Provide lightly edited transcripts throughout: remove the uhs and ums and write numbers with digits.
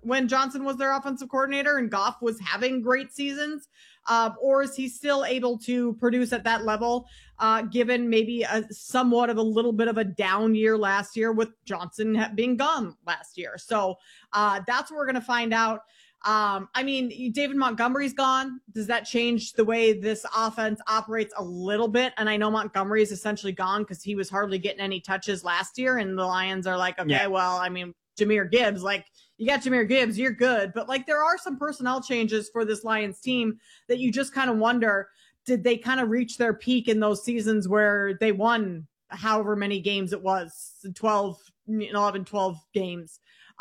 when Johnson was their offensive coordinator and Goff was having great seasons? Or is he still able to produce at that level, given maybe somewhat of a little bit of a down year last year with Johnson being gone last year? So that's what we're going to find out. I mean, David Montgomery's gone. Does that change the way this offense operates a little bit? And I know Montgomery is essentially gone because he was hardly getting any touches last year. And the Lions are like, okay, well, I mean, Jahmyr Gibbs, like, you got Jahmyr Gibbs, you're good. But like, there are some personnel changes for this Lions team that you just kind of wonder, did they kind of reach their peak in those seasons where they won however many games it was, 11, 12 games?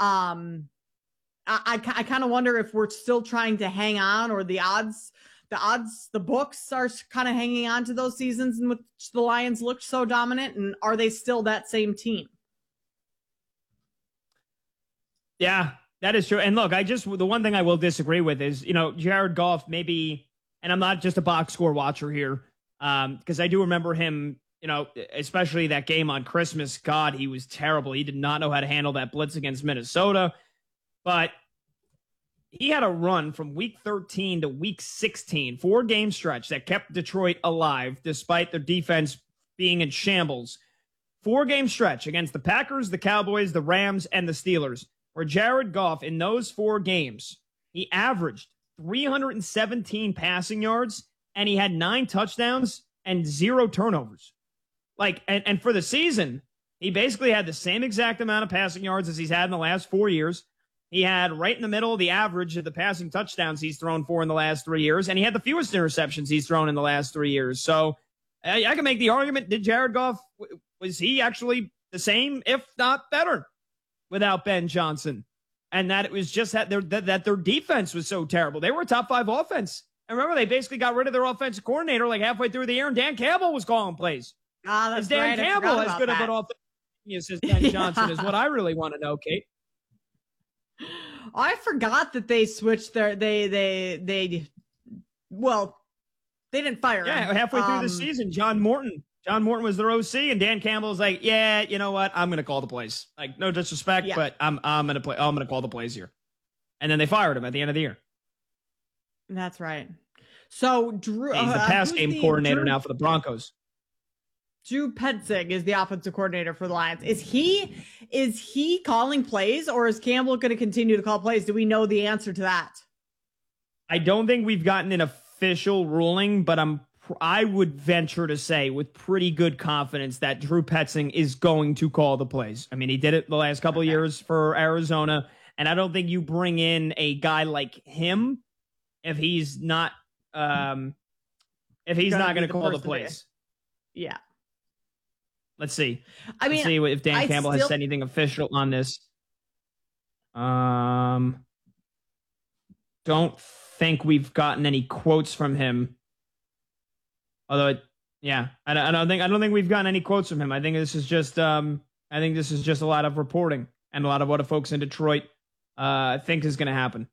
I kind of wonder if we're still trying to hang on, or the books are kind of hanging on to those seasons in which the Lions looked so dominant, and are they still that same team? Yeah, that is true. And look, the one thing I will disagree with is, Jared Goff maybe, and I'm not just a box score watcher here, because I do remember him, especially that game on Christmas. God, he was terrible. He did not know how to handle that blitz against Minnesota. But he had a run from week 13 to week 16, 4-game stretch that kept Detroit alive despite their defense being in shambles. 4-game stretch against the Packers, the Cowboys, the Rams, and the Steelers, where Jared Goff, in those 4 games, he averaged 317 passing yards, and he had 9 touchdowns and 0 turnovers. And for the season, he basically had the same exact amount of passing yards as he's had in the last 4 years. He had right in the middle of the average of the passing touchdowns he's thrown for in the last 3 years, and he had the fewest interceptions he's thrown in the last 3 years. So I can make the argument, did Jared Goff, was he actually the same, if not better, without Ben Johnson? And that it was just that their defense was so terrible. They were a top 5 offense. And remember, they basically got rid of their offensive coordinator like halfway through the year, and Dan Campbell was calling plays. That's is Dan right. Campbell as good of an offense as Ben Johnson is what I really want to know, Kate. I forgot that they switched they didn't fire him. Yeah, halfway through the season, John Morton was their OC, and Dan Campbell's like, yeah, you know what? I'm going to call the plays. Like, no disrespect, but I'm going to call the plays here. And then they fired him at the end of the year. That's right. So Drew, he's the pass game coordinator now for the Broncos. Drew Petzing is the offensive coordinator for the Lions. Is he calling plays, or is Campbell going to continue to call plays? Do we know the answer to that? I don't think we've gotten an official ruling, but I would venture to say with pretty good confidence that Drew Petzing is going to call the plays. I mean, he did it the last couple of years for Arizona, and I don't think you bring in a guy like him if he's not going to call the plays. Yeah. Let's see. Let's see if Dan Campbell has said anything official on this. Don't think we've gotten any quotes from him. Although, I don't think we've gotten any quotes from him. I think this is just a lot of reporting and a lot of what the folks in Detroit think is going to happen.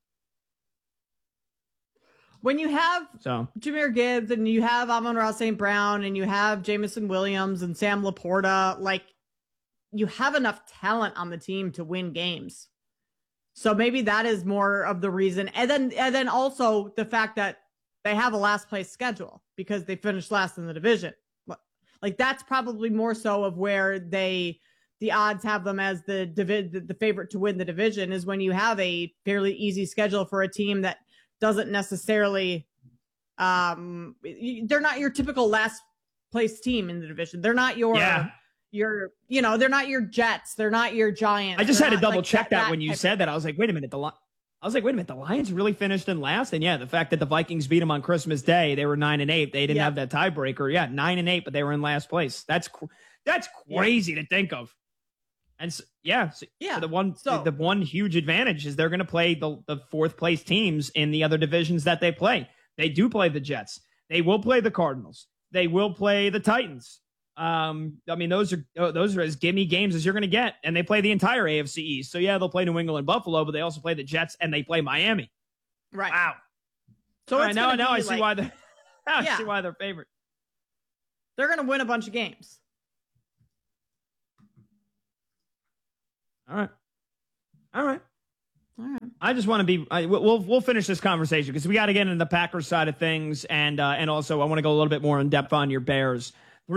When you have Jahmyr Gibbs and you have Amon-Ra St. Brown and you have Jamison Williams and Sam Laporta, like, you have enough talent on the team to win games. So maybe that is more of the reason. And then also the fact that they have a last place schedule because they finished last in the division. Like, that's probably more so of where the odds have them as the favorite to win the division, is when you have a fairly easy schedule for a team that doesn't necessarily, they're not your typical last place team in the division. They're not they're not your Jets. They're not your Giants. I just had to double check that when you said that. I was like, wait a minute. The Lions really finished in last? And the fact that the Vikings beat them on Christmas Day, they were 9-8. They didn't have that tiebreaker. 9-8, but they were in last place. That's crazy to think of. And so the one huge advantage is they're going to play the 4th place teams in the other divisions that they play. They do play the Jets. They will play the Cardinals. They will play the Titans. I mean, those are as gimme games as you're going to get, and they play the entire AFC East. So they'll play New England and Buffalo, but they also play the Jets and they play Miami. Right. Wow. So now I see why see why they're favorite. They're going to win a bunch of games. All right. I just want to be. We'll finish this conversation because we got to get into the Packers side of things, and also I want to go a little bit more in depth on your Bears.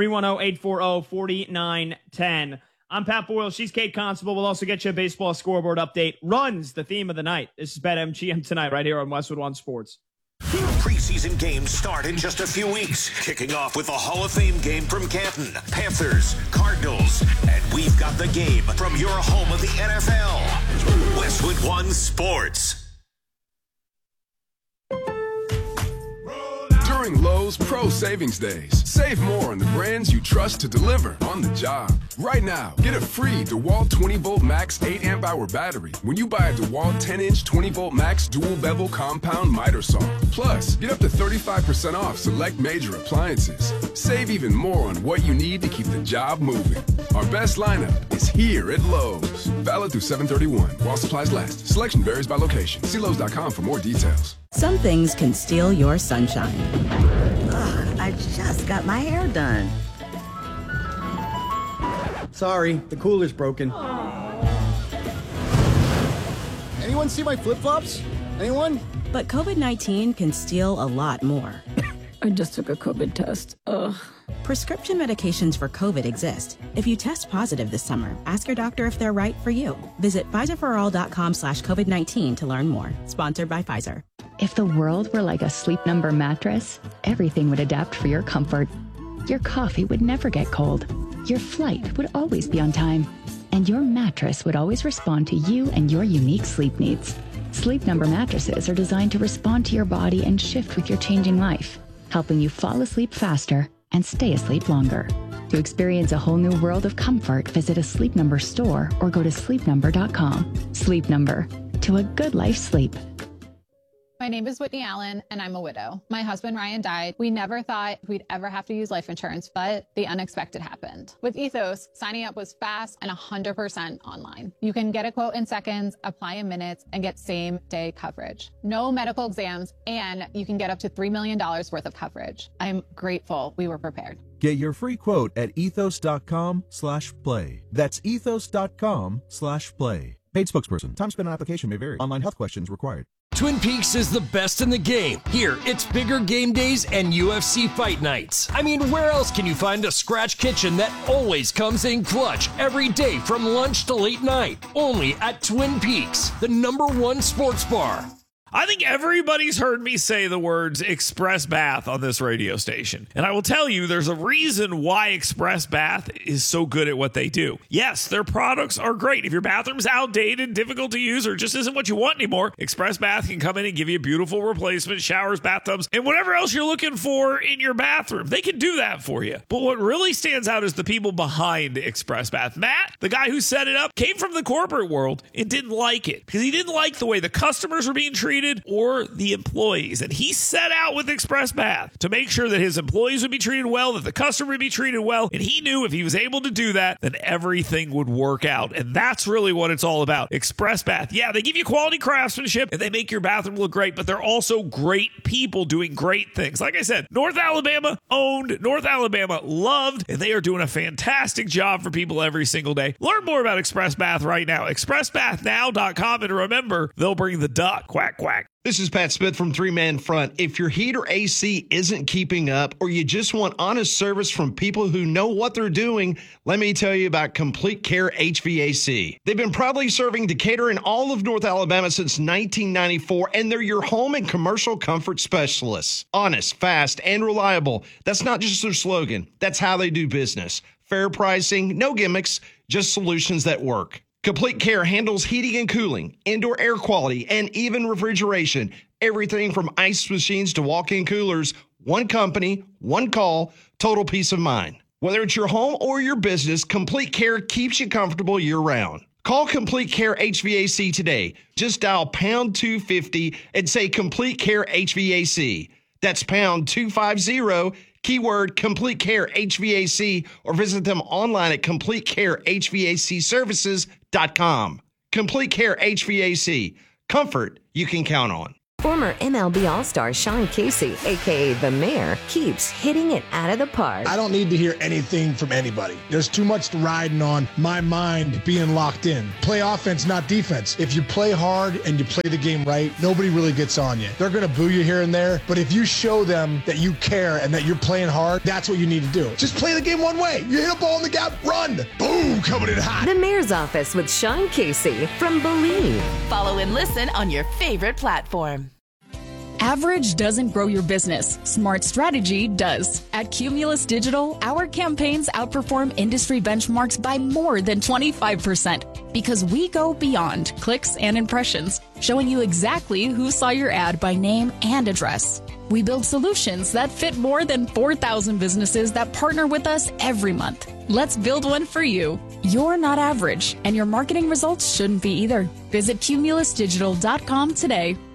310-840-4910. I'm Pat Boyle. She's Kate Constable. We'll also get you a baseball scoreboard update. Runs, the theme of the night. This is BetMGM tonight right here on Westwood One Sports. Preseason games start in just a few weeks, kicking off with a Hall of Fame game from Canton, Panthers, Cardinals, and we've got the game from your home of the NFL, Westwood One Sports. During Lowe's Pro Savings Days, save more on the brands you trust to deliver on the job. Right now, get a free DeWalt 20-volt max 8-amp-hour battery when you buy a DeWalt 10-inch 20-volt max dual bevel compound miter saw. Plus, get up to 35% off select major appliances. Save even more on what you need to keep the job moving. Our best lineup is here at Lowe's. Valid through 7/31 while supplies last. Selection varies by location. See Lowe's.com for more details. Some things can steal your sunshine. Ugh, I just got my hair done. Sorry, the cooler's broken. Anyone see my flip-flops? Anyone? But COVID-19 can steal a lot more. I just took a COVID test. Ugh. Prescription medications for COVID exist. If you test positive this summer, ask your doctor if they're right for you. Visit PfizerForAll.com/COVID-19 to learn more. Sponsored by Pfizer. If the world were like a Sleep Number mattress, everything would adapt for your comfort. Your coffee would never get cold. Your flight would always be on time. And your mattress would always respond to you and your unique sleep needs. Sleep Number mattresses are designed to respond to your body and shift with your changing life, helping you fall asleep faster and stay asleep longer. To experience a whole new world of comfort, visit a Sleep Number store or go to sleepnumber.com. Sleep Number. To a good life sleep. My name is Whitney Allen, and I'm a widow. My husband, Ryan, died. We never thought we'd ever have to use life insurance, but the unexpected happened. With Ethos, signing up was fast and 100% online. You can get a quote in seconds, apply in minutes, and get same-day coverage. No medical exams, and you can get up to $3 million worth of coverage. I'm grateful we were prepared. Get your free quote at ethos.com/play. That's ethos.com/play. Paid spokesperson. Time spent on application may vary. Online health questions required. Twin Peaks is the best in the game. Here, it's bigger game days and UFC fight nights. I mean, where else can you find a scratch kitchen that always comes in clutch every day from lunch to late night? Only at Twin Peaks, the #1 sports bar. I think everybody's heard me say the words Express Bath on this radio station. And I will tell you, there's a reason why Express Bath is so good at what they do. Yes, their products are great. If your bathroom's outdated, difficult to use, or just isn't what you want anymore, Express Bath can come in and give you a beautiful replacement, showers, bathtubs, and whatever else you're looking for in your bathroom. They can do that for you. But what really stands out is the people behind Express Bath. Matt, the guy who set it up, came from the corporate world and didn't like it because he didn't like the way the customers were being treated or the employees. And he set out with Express Bath to make sure that his employees would be treated well, that the customer would be treated well. And he knew if he was able to do that, then everything would work out. And that's really what it's all about. Express Bath. Yeah, they give you quality craftsmanship and they make your bathroom look great, but they're also great people doing great things. Like I said, North Alabama owned, North Alabama loved, and they are doing a fantastic job for people every single day. Learn more about Express Bath right now. ExpressBathNow.com. And remember, they'll bring the duck. Quack, quack. This is Pat Smith from Three Man Front. If your heat or AC isn't keeping up, or you just want honest service from people who know what they're doing, let me tell you about Complete Care HVAC. They've been proudly serving Decatur and all of North Alabama since 1994, and they're your home and commercial comfort specialists. Honest, fast, and reliable. That's not just their slogan. That's how they do business. Fair pricing, no gimmicks, just solutions that work. Complete Care handles heating and cooling, indoor air quality, and even refrigeration. Everything from ice machines to walk-in coolers. One company, one call, total peace of mind. Whether it's your home or your business, Complete Care keeps you comfortable year-round. Call Complete Care HVAC today. Just dial pound 250 and say Complete Care HVAC. That's pound 250, keyword Complete Care HVAC, or visit them online at CompleteCareHVACservices.com. Complete Care HVAC. Comfort you can count on. Former MLB All-Star Sean Casey, a.k.a. The Mayor, keeps hitting it out of the park. I don't need to hear anything from anybody. There's too much riding on my mind being locked in. Play offense, not defense. If you play hard and you play the game right, nobody really gets on you. They're going to boo you here and there, but if you show them that you care and that you're playing hard, that's what you need to do. Just play the game one way. You hit a ball in the gap, run. Boom, coming in hot. The Mayor's Office with Sean Casey from Believe. Follow and listen on your favorite platform. Average doesn't grow your business. Smart strategy does. At Cumulus Digital, our campaigns outperform industry benchmarks by more than 25% because we go beyond clicks and impressions, showing you exactly who saw your ad by name and address. We build solutions that fit more than 4,000 businesses that partner with us every month. Let's build one for you. You're not average, and your marketing results shouldn't be either. Visit cumulusdigital.com today.